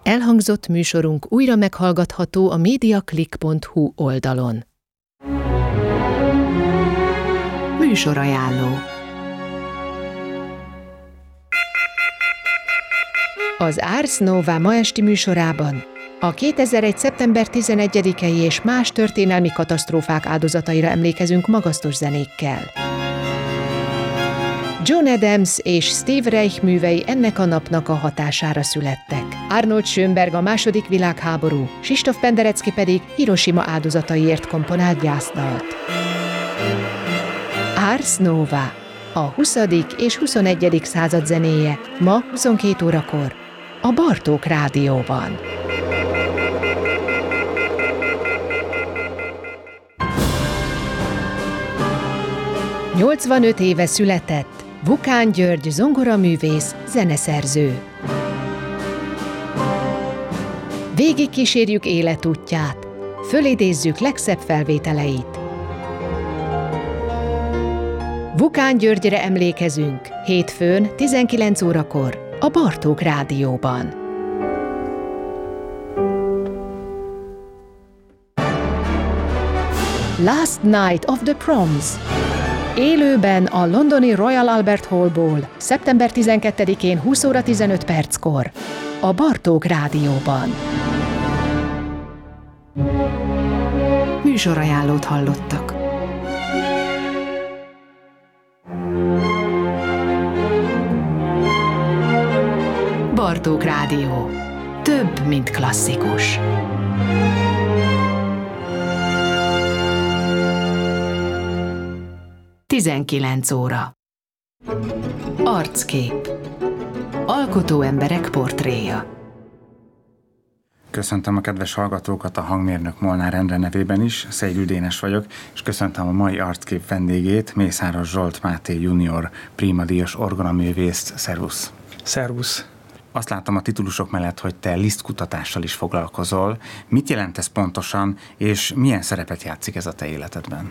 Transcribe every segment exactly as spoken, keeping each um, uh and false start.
Elhangzott műsorunk újra meghallgatható a mediaclick pont hu oldalon. Műsorajánló. Az Ars Nova ma esti műsorában a kétezer-egy. szeptember tizenegyedikei és más történelmi katasztrófák áldozataira emlékezünk magasztos zenékkel. John Adams és Steve Reich művei ennek a napnak a hatására születtek. Arnold Schönberg a második világháború, Krzysztof Penderecki pedig Hiroshima áldozataiért komponált gyászdalt. Ars Nova, a huszadik és huszonegyedik század zenéje, ma huszonkét órakor a Bartók Rádióban. nyolcvanöt éve született Vukán György zongoraművész, zeneszerző. Végig kísérjük életútját, fölidézzük legszebb felvételeit. Vukán Györgyre emlékezünk hétfőn tizenkilenc órakor a Bartók Rádióban. Last Night of the Proms. Élőben a londoni Royal Albert Hallból szeptember tizenkettedikén húsz óra tizenöt perckor a Bartók Rádióban. Műsorajánlót hallottak. Bartók Rádió. Több, mint klasszikus. tizenkilenc óra. Arckép. Alkotó emberek portréja. Köszöntöm a kedves hallgatókat a hangmérnök Molnár Endre nevében is, Szegül Dénes vagyok, és köszöntöm a mai arckép vendégét, Mészáros Zsolt Máté junior prímadíjas orgonaművészt. Szervusz! Szervusz! Azt látom a titulusok mellett, hogy te lisztkutatással is foglalkozol. Mit jelent ez pontosan, és milyen szerepet játszik ez a te életedben?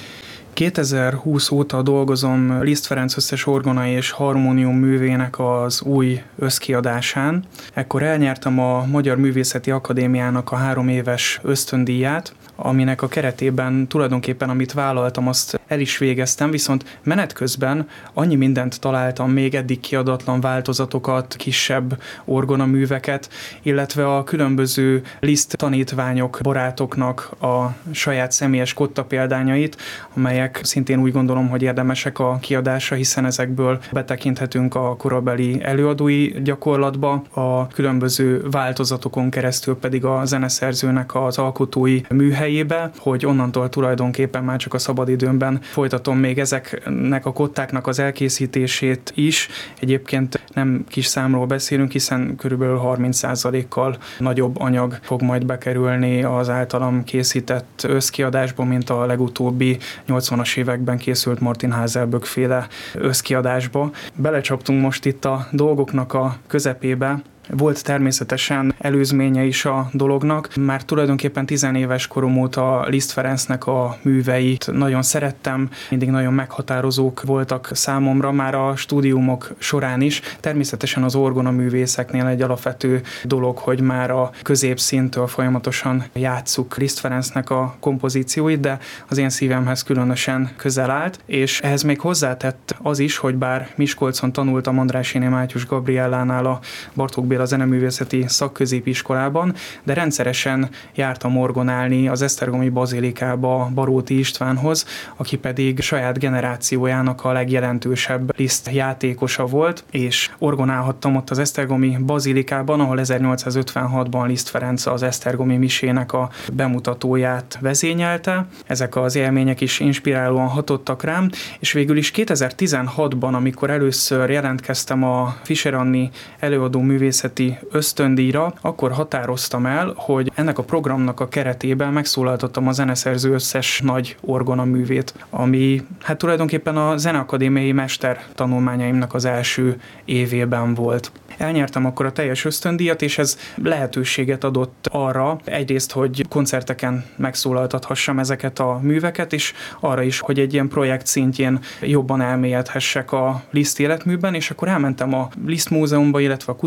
kétezer-húsz óta dolgozom Liszt Ferenc összes orgonai és harmónium művének az új összkiadásán. Ekkor elnyertem a Magyar Művészeti Akadémiának a három éves ösztöndíját, aminek a keretében tulajdonképpen amit vállaltam, azt el is végeztem, viszont menet közben annyi mindent találtam, még eddig kiadatlan változatokat, kisebb orgonaműveket, illetve a különböző Liszt tanítványok, barátoknak a saját személyes kotta példányait, amelyek szintén úgy gondolom, hogy érdemesek a kiadásra, hiszen ezekből betekinthetünk a korabeli előadói gyakorlatba, a különböző változatokon keresztül pedig a zeneszerzőnek az alkotói műhelyébe, hogy onnantól tulajdonképpen már csak a szabadidőmben folytatom még ezeknek a kottáknak az elkészítését is. Egyébként nem kis számról beszélünk, hiszen körülbelül harminc százalékkal nagyobb anyag fog majd bekerülni az általam készített összkiadásba, mint a legutóbbi nyolcvanas években készült Martin Haselböck féle összkiadásba. Belecsaptunk most itt a dolgoknak a közepébe. Volt természetesen előzménye is a dolognak. Már tulajdonképpen tizenéves korom óta Liszt Ferencnek a műveit nagyon szerettem, mindig nagyon meghatározók voltak számomra, már a stúdiumok során is. Természetesen az orgonaművészeknél egy alapvető dolog, hogy már a középszintől folyamatosan játsszuk Liszt Ferencnek a kompozícióit, de az én szívemhez különösen közel állt, és ehhez még hozzátett az is, hogy bár Miskolcon tanultam Andrássy Mátyus Gabriellánál a Bartók Béla Zeneművészeti Szakközépiskolában, de rendszeresen jártam orgonálni az esztergomi bazilikába Baróti Istvánhoz, aki pedig saját generációjának a legjelentősebb Liszt játékosa volt, és orgonálhattam ott az esztergomi bazilikában, ahol ezernyolcszázötvenhatban Liszt Ferenc az esztergomi misének a bemutatóját vezényelte. Ezek az élmények is inspirálóan hatottak rám, és végül is kétezer-tizenhatban, amikor először jelentkeztem a Fischer Anni előadó művészeti ösztöndíjra, akkor határoztam el, hogy ennek a programnak a keretében megszólaltattam a zeneszerző összes nagy orgonaművét, ami hát tulajdonképpen a zeneakadémiai mester tanulmányaimnak az első évében volt. Elnyertem akkor a teljes ösztöndíjat, és ez lehetőséget adott arra, egyrészt, hogy koncerteken megszólaltathassam ezeket a műveket, és arra is, hogy egy ilyen projekt szintjén jobban elmélyedhessek a Liszt életműben, és akkor elmentem a Liszt Múzeumba, illetve a kutatókönyvtárba,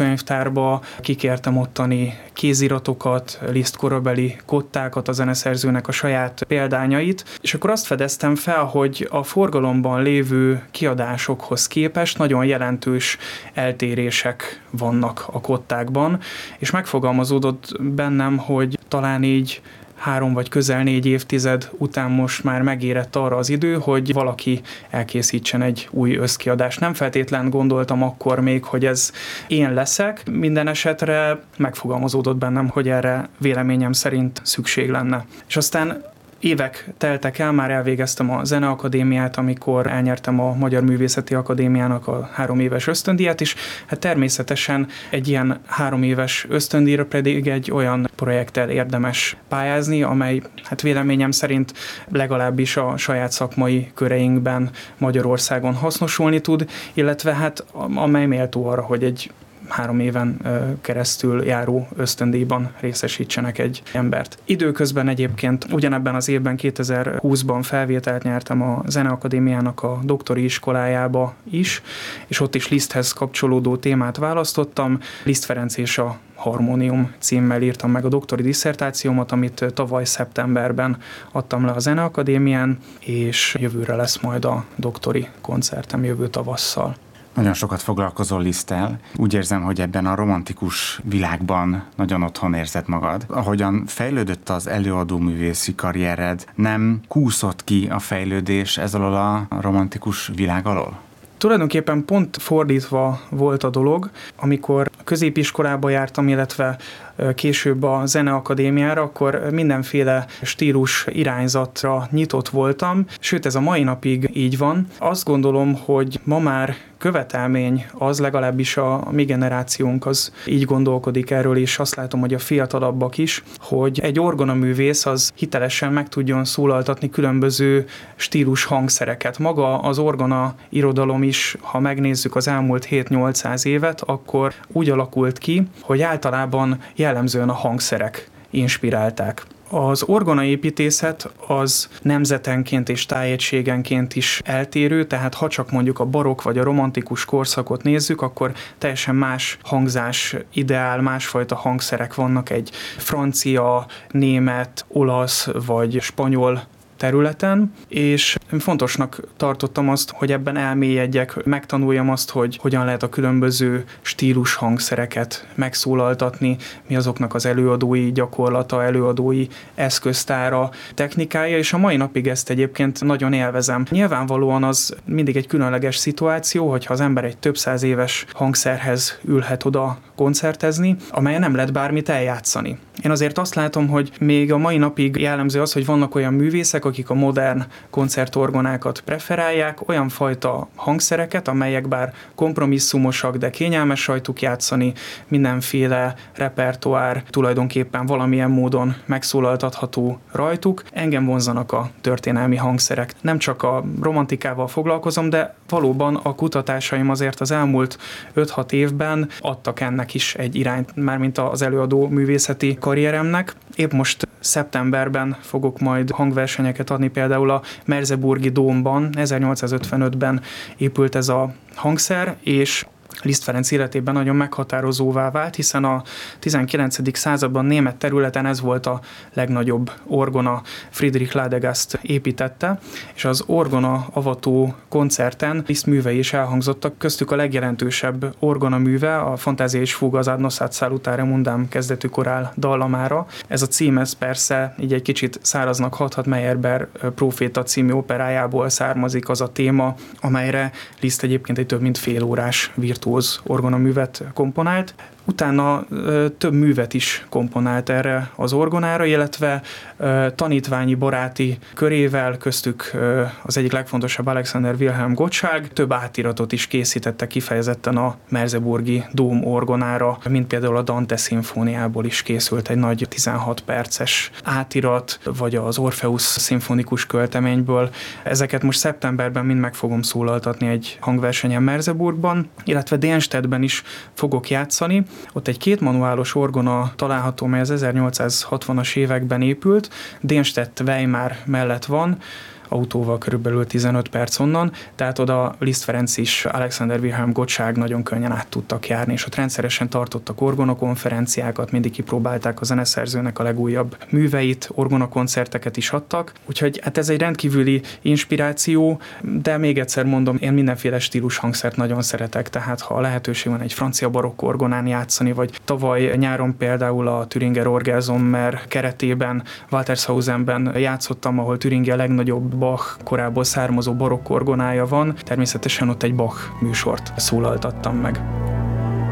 könyvtárba, kikértem ottani kéziratokat, Liszt korabeli kottákat, a zeneszerzőnek a saját példányait, és akkor azt fedeztem fel, hogy a forgalomban lévő kiadásokhoz képest nagyon jelentős eltérések vannak a kottákban, és megfogalmazódott bennem, hogy talán így három vagy közel négy évtized után most már megérett arra az idő, hogy valaki elkészítsen egy új összkiadást. Nem feltétlen gondoltam akkor még, hogy ez én leszek. Minden esetre megfogalmazódott bennem, hogy erre véleményem szerint szükség lenne. És aztán évek teltek el, már elvégeztem a Zeneakadémiát, amikor elnyertem a Magyar Művészeti Akadémiának a három éves ösztöndíjat, és hát természetesen egy ilyen három éves ösztöndíjra pedig egy olyan projekttel érdemes pályázni, amely hát véleményem szerint legalábbis a saját szakmai köreinkben Magyarországon hasznosulni tud, illetve hát amely méltó arra, hogy egy három éven keresztül járó ösztöndíjban részesítsenek egy embert. Időközben egyébként ugyanebben az évben, kétezer-húszban felvételt nyertem a Zeneakadémiának a doktori iskolájába is, és ott is Liszthez kapcsolódó témát választottam. Liszt Ferenc és a Harmónium címmel írtam meg a doktori disszertációmat, amit tavaly szeptemberben adtam le a Zeneakadémián, és jövőre lesz majd a doktori koncertem jövő tavasszal. Nagyon sokat foglalkozol Liszttel. Úgy érzem, hogy ebben a romantikus világban nagyon otthon érzed magad. Ahogyan fejlődött az előadó művészi karriered, nem kúszott ki a fejlődés ez alól a romantikus világ alól? Tulajdonképpen pont fordítva volt a dolog, amikor középiskolába jártam, illetve később a Zeneakadémiára, akkor mindenféle stílus irányzatra nyitott voltam, sőt ez a mai napig így van. Azt gondolom, hogy ma már követelmény az, legalábbis a mi generációnk az így gondolkodik erről, és azt látom, hogy a fiatalabbak is, hogy egy orgonaművész az hitelesen meg tudjon szólaltatni különböző stílus hangszereket. Maga az orgona irodalom is, ha megnézzük az elmúlt hét-nyolcszáz évet, akkor úgy alakult ki, hogy általában jellemzően a hangszerek inspirálták. Az orgonaépítészet az nemzetenként és tájegységenként is eltérő, tehát ha csak mondjuk a barokk vagy a romantikus korszakot nézzük, akkor teljesen más hangzás ideál, másfajta hangszerek vannak egy francia, német, olasz vagy spanyol területen, és fontosnak tartottam azt, hogy ebben elmélyedjek, megtanuljam azt, hogy hogyan lehet a különböző stílus hangszereket megszólaltatni, mi azoknak az előadói gyakorlata, előadói eszköztára, technikája, és a mai napig ezt egyébként nagyon élvezem. Nyilvánvalóan az mindig egy különleges szituáció, hogyha az ember egy több száz éves hangszerhez ülhet oda koncertezni, amelyen nem lehet bármit eljátszani. Én azért azt látom, hogy még a mai napig jellemző az, hogy vannak olyan művészek, akik a modern koncertorgonákat preferálják, olyan fajta hangszereket, amelyek bár kompromisszumosak, de kényelmes rajtuk játszani, mindenféle repertoár tulajdonképpen valamilyen módon megszólaltatható rajtuk. Engem vonzanak a történelmi hangszerek. Nem csak a romantikával foglalkozom, de valóban a kutatásaim azért az elmúlt öt-hat évben adtak ennek is egy irányt, mármint az előadó művészeti karrieremnek. Épp most szeptemberben fogok majd hangversenyeket adni, például a Merseburgi Dómban, ezernyolcszázötvenötben épült ez a hangszer, és Liszt Ferenc életében nagyon meghatározóvá vált, hiszen a tizenkilencedik században német területen ez volt a legnagyobb orgona, Friedrich Ladegast építette, és az orgona avató koncerten Liszt művei is elhangzottak, köztük a legjelentősebb orgona műve, a Fantázia és Fuga az Ad Nosat Salutare Mundam kezdetű korál dallamára. Ez a cím, ez persze így egy kicsit száraznak hathat, Meyerbeer Próféta című operájából származik az a téma, amelyre Liszt egyébként egy több mint fél órás virtuóz orgonaművet komponált. Utána ö, több művet is komponált erre az orgonára, illetve ö, tanítványi baráti körével, köztük ö, az egyik legfontosabb Alexander Wilhelm Gottschalk több átiratot is készítette kifejezetten a Merseburgi Dóm orgonára, mint például a Dante szimfóniából is készült egy nagy tizenhat perces átirat, vagy az Orpheus szimfonikus költeményből. Ezeket most szeptemberben mind meg fogom szólaltatni egy hangversenyen Merseburgban, illetve Dänstedtben is fogok játszani. Ott egy kétmanuálos orgona található, mely az ezernyolcszázhatvanas években épült, Dänstedt Weimar mellett van. autóval körülbelül tizenöt perc onnan, tehát oda Liszt Ferenc is, Alexander Wilhelm Gottschalk nagyon könnyen át tudtak járni, és ott rendszeresen tartottak orgonakonferenciákat, mindig kipróbálták a zeneszerzőnek a legújabb műveit, orgonakoncerteket is adtak, úgyhogy hát ez egy rendkívüli inspiráció, de még egyszer mondom, én mindenféle stílus hangszert nagyon szeretek, tehát ha lehetőség van egy francia barokk orgonán játszani, vagy tavaly nyáron például a Thüringer Orgelzommer keretében Waltershausenben játszottam, ahol Thüringi a legnagyobb Bach korából származó barokk orgonája van, természetesen ott egy Bach műsort szólaltattam meg.